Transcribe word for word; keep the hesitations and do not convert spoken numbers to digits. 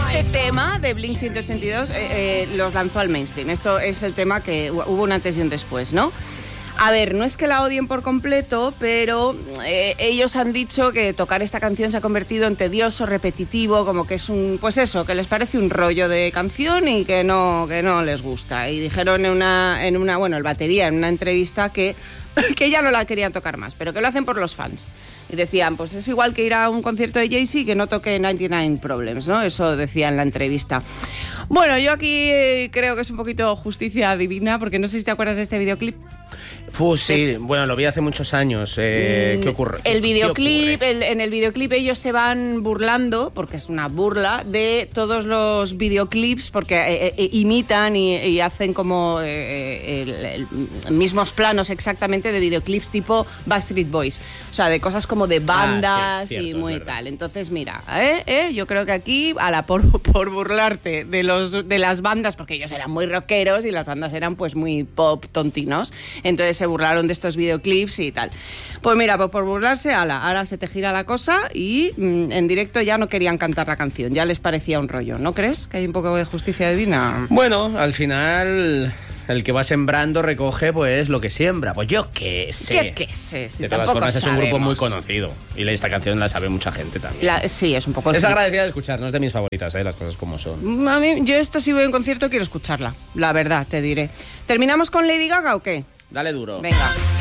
este tema de Blink ciento ochenta y dos eh, eh, los lanzó al mainstream. Esto es el tema que hubo un antes y un después, ¿no? A ver, no es que la odien por completo, pero eh, ellos han dicho que tocar esta canción se ha convertido en tedioso, repetitivo, como que es un, pues eso, que les parece un rollo de canción y que no, que no les gusta. Y dijeron en una, en una, bueno, el batería en una entrevista que, que ya no la querían tocar más, pero que lo hacen por los fans. Y decían, pues es igual que ir a un concierto de Jay-Z que no toque noventa y nueve Problems, ¿no? Eso decía en la entrevista. Bueno, yo aquí eh, creo que es un poquito justicia divina, porque no sé si te acuerdas de este videoclip. Uf, sí, bueno, lo vi hace muchos años. Eh, ¿Qué ocurre? El videoclip, ocurre? el, en el videoclip ellos se van burlando, porque es una burla, de todos los videoclips, porque eh, eh, imitan y, y hacen como eh, el, el, mismos planos exactamente de videoclips tipo Backstreet Boys. O sea, de cosas como de bandas ah, sí, cierto, y muy tal. Entonces, mira, ¿eh? ¿eh? yo creo que aquí, a la por, por burlarte de, los, de las bandas, porque ellos eran muy rockeros y las bandas eran pues muy pop tontinos, entonces se burlaron de estos videoclips y tal. Pues mira, pues por burlarse, ala, ahora se te gira la cosa y mmm, en directo ya no querían cantar la canción, ya les parecía un rollo. ¿No crees que hay un poco de justicia divina? Bueno, al final el que va sembrando recoge pues lo que siembra. Pues yo qué sé. Yo qué sé, si de todas tampoco formas es un sabemos. grupo muy conocido y esta canción la sabe mucha gente también. La, sí, es un poco... Es agradecida de escuchar, no es de mis favoritas, ¿eh? Las cosas como son. A mí, yo esto si voy a un concierto quiero escucharla, la verdad, te diré. ¿Terminamos con Lady Gaga o qué? Dale duro. Venga.